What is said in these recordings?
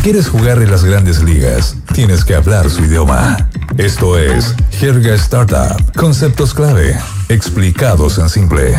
quieres jugar en las grandes ligas, tienes que hablar su idioma. Esto es Jerga Startup, conceptos clave, explicados en simple.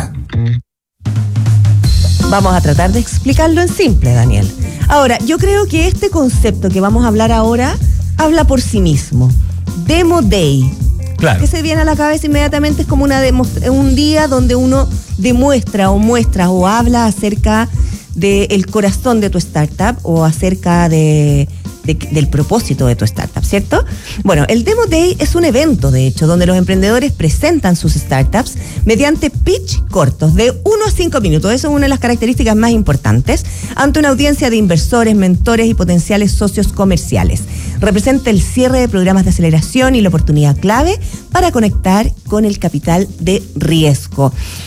Vamos a tratar de explicarlo en simple, Daniel. Ahora, yo creo que este concepto que vamos a hablar ahora habla por sí mismo. Demo Day. Claro. Que se viene a la cabeza inmediatamente es como un día donde uno demuestra o muestra o habla acerca del corazón de tu startup o acerca del propósito de tu startup, ¿cierto? Bueno, el Demo Day es un evento, de hecho, donde los emprendedores presentan sus startups mediante pitch cortos de 1 a 5 minutos. Eso es una de las características más importantes ante una audiencia de inversores, mentores y potenciales socios comerciales. Representa el cierre de programas de aceleración y la oportunidad clave para conectar con el capital de riesgo.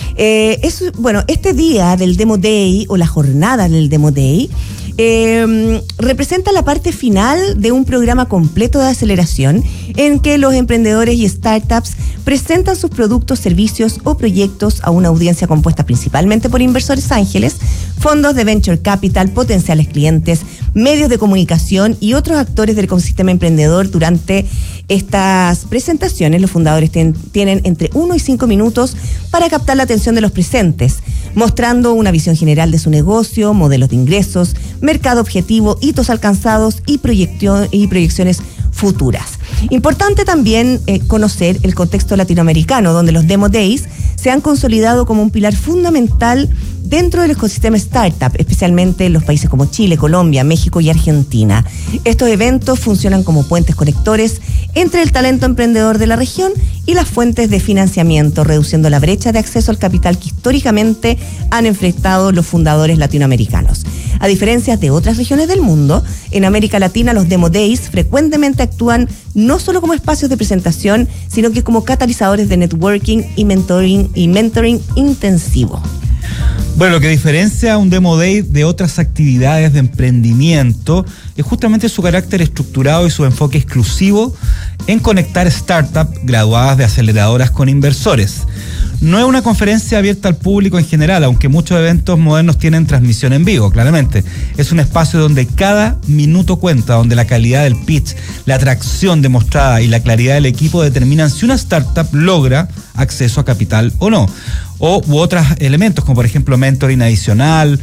Este día del Demo Day o la jornada del Demo Day representa la parte final de un programa completo de aceleración en que los emprendedores y startups presentan sus productos, servicios o proyectos a una audiencia compuesta principalmente por inversores ángeles, fondos de venture capital, potenciales clientes, medios de comunicación y otros actores del ecosistema emprendedor. Durante estas presentaciones, los fundadores tienen entre 1 y 5 minutos para captar la atención de los presentes, mostrando una visión general de su negocio, modelos de ingresos, mercado objetivo, hitos alcanzados y proyecciones futuras. Importante también conocer el contexto latinoamericano, donde los Demo Days se han consolidado como un pilar fundamental dentro del ecosistema startup, especialmente en los países como Chile, Colombia, México y Argentina. Estos eventos funcionan como puentes conectores entre el talento emprendedor de la región y las fuentes de financiamiento, reduciendo la brecha de acceso al capital que históricamente han enfrentado los fundadores latinoamericanos. A diferencia de otras regiones del mundo, en América Latina los Demo Days frecuentemente actúan no solo como espacios de presentación, sino que como catalizadores de networking y mentoring intensivo. Bueno, lo que diferencia un Demo Day de otras actividades de emprendimiento es justamente su carácter estructurado y su enfoque exclusivo en conectar startups graduadas de aceleradoras con inversores. No es una conferencia abierta al público en general, aunque muchos eventos modernos tienen transmisión en vivo, claramente. Es un espacio donde cada minuto cuenta, donde la calidad del pitch, la atracción demostrada y la claridad del equipo determinan si una startup logra acceso a capital o no. U otros elementos, como por ejemplo mentoring adicional,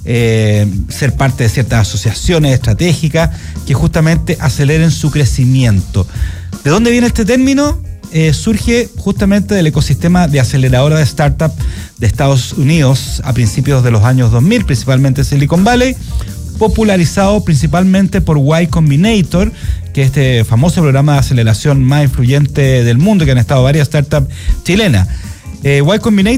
ser parte de ciertas asociaciones estratégicas que justamente aceleren su crecimiento. ¿De dónde viene este término? Surge justamente del ecosistema de aceleradora de startup de Estados Unidos a principios de los años 2000, principalmente Silicon Valley, popularizado principalmente por Y Combinator, que es este famoso programa de aceleración más influyente del mundo, que han estado varias startups chilenas. Y Combinator